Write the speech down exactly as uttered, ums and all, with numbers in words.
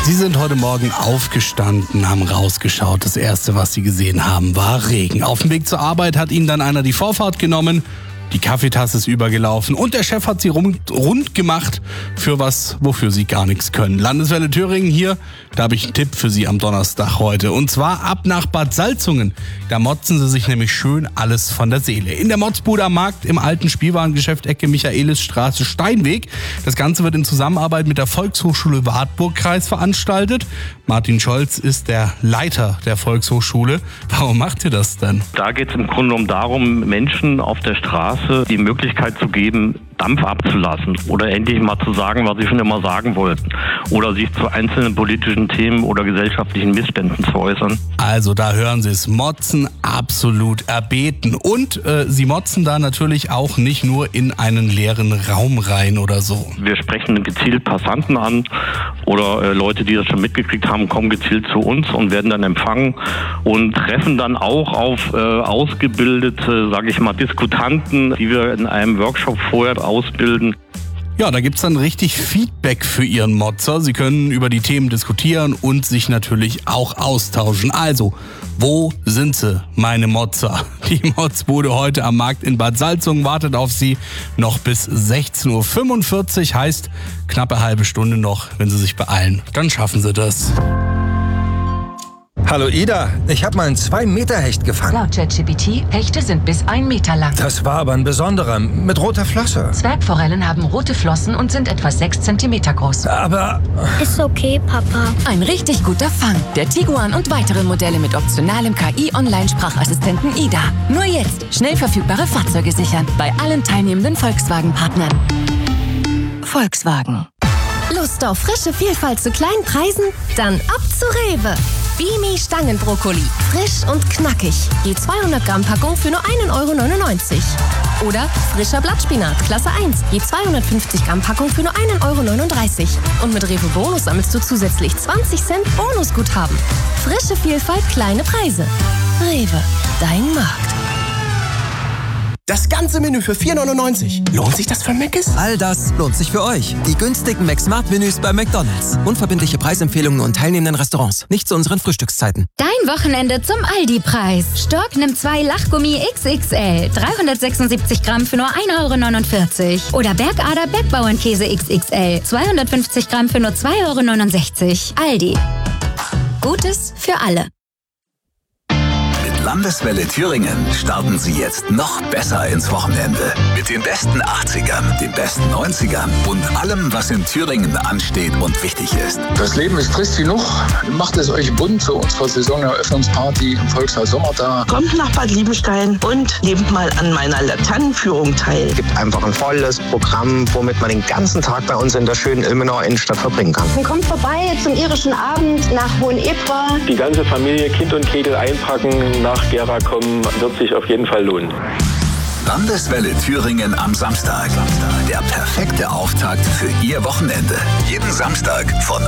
Sie sind heute Morgen aufgestanden, haben rausgeschaut. Das Erste, was Sie gesehen haben, war Regen. Auf dem Weg zur Arbeit hat Ihnen dann einer die Vorfahrt genommen. Die Kaffeetasse ist übergelaufen und der Chef hat sie rund, rund gemacht für was, wofür sie gar nichts können. Landeswelle Thüringen hier, da habe ich einen Tipp für Sie am Donnerstag heute. Und zwar ab nach Bad Salzungen. Da motzen Sie sich nämlich schön alles von der Seele. In der Motzbude am Markt im alten Spielwarengeschäft Ecke Michaelisstraße Steinweg. Das Ganze wird in Zusammenarbeit mit der Volkshochschule Wartburg-Kreis veranstaltet. Martin Scholz ist der Leiter der Volkshochschule. Warum macht ihr das denn? Da geht es im Grunde genommen darum, Menschen auf der Straße die Möglichkeit zu geben, Dampf abzulassen oder endlich mal zu sagen, was sie schon immer sagen wollten oder sich zu einzelnen politischen Themen oder gesellschaftlichen Missständen zu äußern. Also da hören Sie es, motzen absolut erbeten und äh, Sie motzen da natürlich auch nicht nur in einen leeren Raum rein oder so. Wir sprechen gezielt Passanten an oder äh, Leute, die das schon mitgekriegt haben, kommen gezielt zu uns und werden dann empfangen und treffen dann auch auf äh, ausgebildete, sage ich mal, Diskutanten, die wir in einem Workshop vorher ausbilden. Ja, da gibt's dann richtig Feedback für Ihren Motzer. Sie können über die Themen diskutieren und sich natürlich auch austauschen. Also, wo sind Sie, meine Motzer? Die Motzbude heute am Markt in Bad Salzungen wartet auf Sie noch bis sechzehn Uhr fünfundvierzig. Heißt, knappe halbe Stunde noch. Wenn Sie sich beeilen, dann schaffen Sie das. Hallo Ida, ich habe mal einen zwei Meter Hecht gefangen. Laut ChatGPT, Hechte sind bis ein Meter lang. Das war aber ein besonderer, mit roter Flosse. Zwergforellen haben rote Flossen und sind etwa sechs Zentimeter groß. Aber... Ist okay, Papa. Ein richtig guter Fang. Der Tiguan und weitere Modelle mit optionalem K I-Online-Sprachassistenten Ida. Nur jetzt schnell verfügbare Fahrzeuge sichern. Bei allen teilnehmenden Volkswagen-Partnern. Volkswagen. Lust auf frische Vielfalt zu kleinen Preisen? Dann ab zu Rewe. Bimi Stangenbrokkoli. Frisch und knackig. Je zweihundert Gramm Packung für nur ein Euro neunundneunzig. Oder frischer Blattspinat, Klasse eins. Je zweihundertfünfzig Gramm Packung für nur ein Euro neununddreißig. Und mit Rewe Bonus sammelst du zusätzlich zwanzig Cent Bonusguthaben. Frische Vielfalt, kleine Preise. Rewe, dein Markt. Das ganze Menü für vier neunundneunzig. Lohnt sich das für Mc's? All das lohnt sich für euch. Die günstigen McSmart-Menüs bei McDonald's. Unverbindliche Preisempfehlungen und teilnehmenden Restaurants. Nicht zu unseren Frühstückszeiten. Dein Wochenende zum Aldi-Preis. Stork nimmt zwei Lachgummi X X L. dreihundertsechsundsiebzig Gramm für nur ein Euro neunundvierzig. Oder Bergader Bergbauernkäse X X L. zweihundertfünfzig Gramm für nur zwei Euro neunundsechzig. Aldi. Gutes für alle. Landeswelle Thüringen starten Sie jetzt noch besser ins Wochenende. Mit den besten achtzigern, den besten neunzigern und allem, was in Thüringen ansteht und wichtig ist. Das Leben ist trist genug. Macht es euch bunt zu unserer Saisoneröffnungsparty im Volkshaus Sommertag. Kommt nach Bad Liebenstein und nehmt mal an meiner Laternenführung teil. Es gibt einfach ein volles Programm, womit man den ganzen Tag bei uns in der schönen Ilmenauer Innenstadt verbringen kann. Man kommt vorbei zum irischen Abend nach Hohenebra. Die ganze Familie, Kind und Kegel einpacken, nach Gera kommen, wird sich auf jeden Fall lohnen. Landeswelle Thüringen am Samstag. Der perfekte Auftakt für Ihr Wochenende. Jeden Samstag von